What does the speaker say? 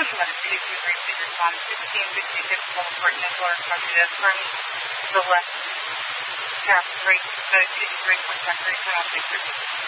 Limited to briefly respond 1656 Boulevard Nicola Project from the left half right 2 3 point 3 3